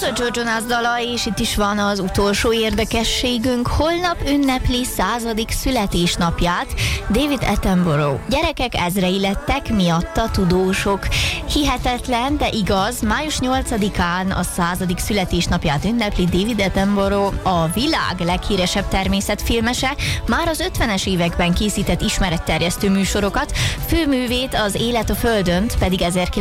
a Joe Jonas dala, és itt is van az utolsó érdekességünk. Holnap ünnepli 100. születésnapját David Attenborough. Gyerekek ezrei lettek miatta, tudósok. Hihetetlen, de igaz, május 8-án a 100. születésnapját ünnepli David Attenborough, a világ leghíresebb természetfilmese. Már az 50-es években készített ismeretterjesztő műsorokat, főművét, az Élet a Földönt pedig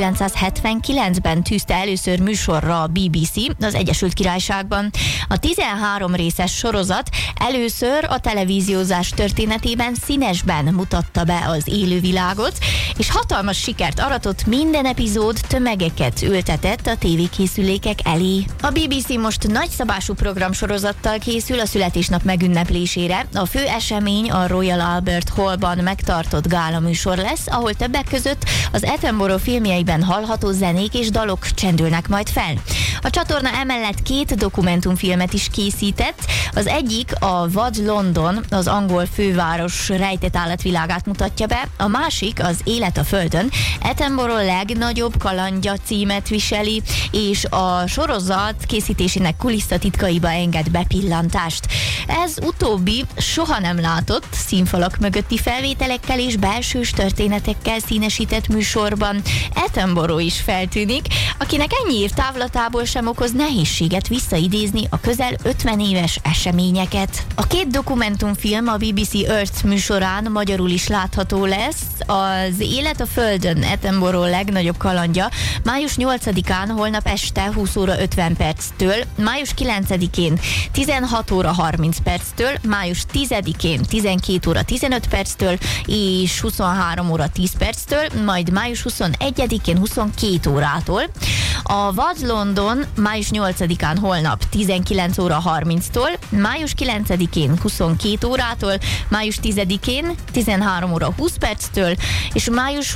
1979-ben tűzte először műsorra a BBC az Egyesült Királyságban. A 13 részes sorozat először a televíziózás történetében színesben mutatta be az élővilágot, és hatalmas sikert aratott, minden epizód tömegeket ültetett a tévékészülékek elé. A BBC most nagyszabású programsorozattal készül a születésnap megünneplésére. A fő esemény a Royal Albert Hallban megtartott gálaműsor lesz, ahol többek között az Attenborough filmjeiben hallható zenék és dalok csendülnek majd fel. A csatorna emellett 2 dokumentumfilmet is készített. Az egyik a Vad London, az angol főváros rejtett állatvilágát mutatja be, a másik az Élet a Földön, Attenborough legnagyobb kalandja címet viseli, és a sorozat készítésének kulisszatitkaiba enged bepillantást. Ez utóbbi soha nem látott színfalak mögötti felvételekkel és belsős történetekkel színesített műsorban Attenborough is feltűnik, akinek ennyi év távlatából sem okoz nehézséget visszaidézni a közel 50 éves eseményeket. A 2 dokumentumfilm a BBC Earth műsorán magyarul is látható lesz. Az Élet a Földön, Attenborough legnagyobb kalandja május 8-án holnap este 20 óra 50 perctől, május 9-én 16 óra 30 perctől, május 10-én 12 óra 15 perctől és 23 óra 10 perctől, majd május 21-én 22 órától. A Vad London május 8-án holnap 19 óra 30-tól, május 9-én 22 órától, május 10-én 13 óra 20 perctől, és május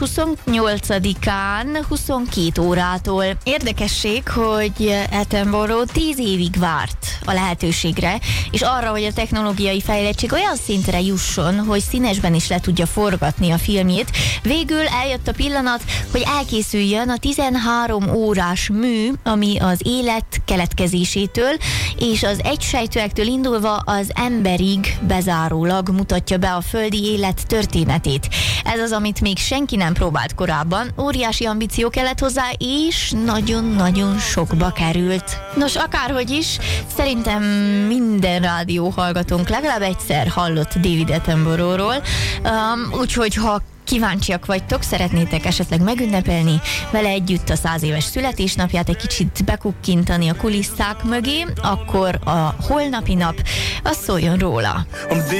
28-án 22 órától. Érdekesség, hogy Attenborough 10 évig várt a lehetőségre, és arra, hogy a technológiai fejlettség olyan szintre jusson, hogy színesben is le tudja forgatni a filmjét. Végül eljött a pillanat, hogy elkészüljön a 13 órás mű, ami az élet keletkezésétől és az egysejtőektől indulva az emberig bezárólag mutatja be a földi élet történetét. Ez az, amit még senki nem próbált korábban, óriási ambíció kellett hozzá, és nagyon-nagyon sokba került. Nos, akárhogy is, szerintem minden rádió hallgatónk legalább egyszer hallott David Attenboroughról, úgyhogy ha kíváncsiak vagytok, szeretnétek esetleg megünnepelni vele együtt a 100 éves születésnapját, egy kicsit bekukkintani a kulisszák mögé, akkor a holnapi nap az szóljon róla.